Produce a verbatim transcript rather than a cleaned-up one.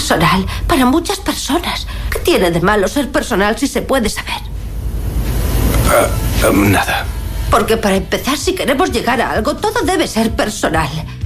personal para muchas personas. ¿Qué tiene de malo ser personal si se puede saber? Uh, um, nada. Porque para empezar, si queremos llegar a algo, todo debe ser personal.